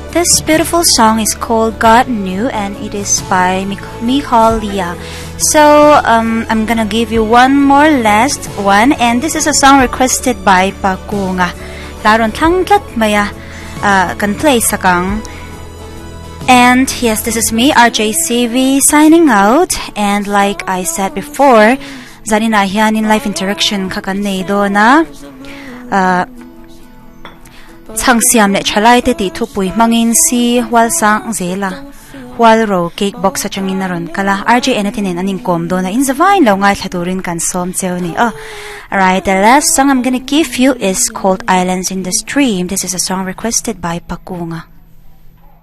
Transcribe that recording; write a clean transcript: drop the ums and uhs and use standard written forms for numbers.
This beautiful song is called God Knew, and it is by Michal Leah. So I'm gonna give you one more last one, and this is a song requested by Pakunga. Laron tangkat maya can play sakang. And yes, this is me, RJCV, signing out. And like I said before, zanina yan in life interaction kakanay do na Changsiam le chalai te ti thupui mangin si wal sang zela wal ro cake box achangin naron kala RJ enatinen aning kom do na in zavine lo ngai thaturin kan som cheuni. Alright, the last song I'm gonna give you is called Islands in the Stream. This is a song requested by Pakunga.